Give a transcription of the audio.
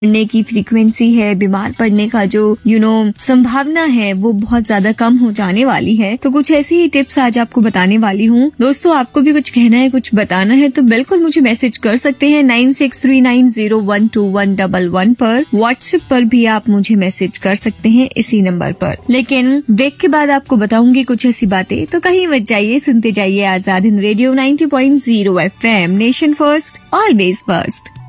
पड़ने की फ्रीक्वेंसी है, बीमार पड़ने का जो संभावना है वो बहुत ज्यादा कम हो जाने वाली है। तो कुछ ऐसी ही टिप्स आज आपको बताने वाली हूँ। दोस्तों, आपको भी कुछ कहना है, कुछ बताना है तो बिल्कुल मुझे मैसेज कर सकते हैं 9639012111 पर। व्हाट्सएप पर भी आप मुझे मैसेज कर सकते हैं इसी नंबर पर। लेकिन ब्रेक के बाद आपको बताऊंगी कुछ ऐसी बातें, तो कहीं मत जाइए, सुनते जाइए Azad Hind radio 90.0 FM, nation first always first.